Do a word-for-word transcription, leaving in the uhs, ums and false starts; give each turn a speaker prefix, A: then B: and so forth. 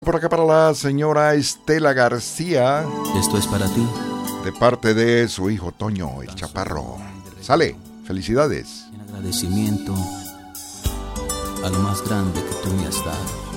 A: Por acá para la señora Estela García.
B: Esto es para ti.
A: De parte de su hijo Toño, el chaparro. Sale, felicidades.
B: En agradecimiento a lo más grande que tú me has dado.